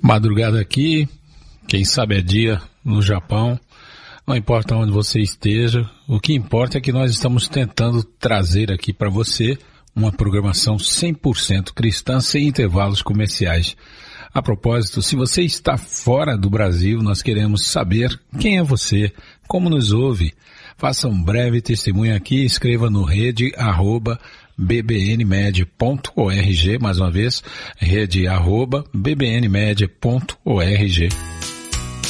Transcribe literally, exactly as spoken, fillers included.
Madrugada aqui, quem sabe é dia no Japão, não importa onde você esteja, o que importa é que nós estamos tentando trazer aqui para você uma programação cem por cento cristã sem intervalos comerciais. A propósito, se você está fora do Brasil, nós queremos saber quem é você, como nos ouve. Faça um breve testemunho aqui, escreva no rede arroba bbnmed ponto org, mais uma vez, rede arroba bbnmed ponto org.